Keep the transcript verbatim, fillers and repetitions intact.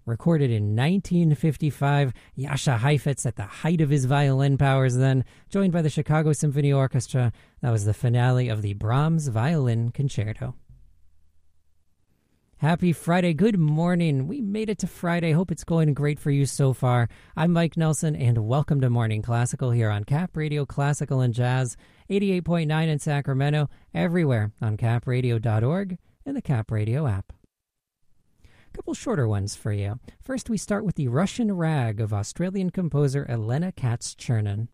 Recorded in nineteen fifty-five, Jascha Heifetz at the height of his violin powers then, joined by the Chicago Symphony Orchestra. That was the finale of the Brahms Violin Concerto. Happy Friday. Good morning. We made it to Friday. Hope it's going great for you so far. I'm Mike Nelson, and welcome to Morning Classical here on Cap Radio Classical and Jazz, eighty-eight point nine in Sacramento, everywhere on cap radio dot org and the Cap Radio app. Couple shorter ones for you. First, we start with the Russian Rag of Australian composer Elena Katz-Chernin.